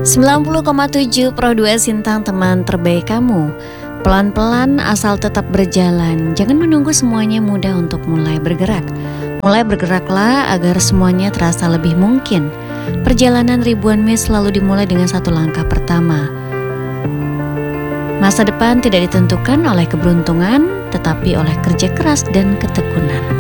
90,7 Pro 2 Sintang, teman terbaik kamu. Pelan-pelan asal tetap berjalan. Jangan menunggu semuanya mudah untuk mulai bergerak. Mulai bergeraklah agar semuanya terasa lebih mungkin. Perjalanan ribuan mil selalu dimulai dengan satu langkah pertama. Masa depan tidak ditentukan oleh keberuntungan, tetapi oleh kerja keras dan ketekunan.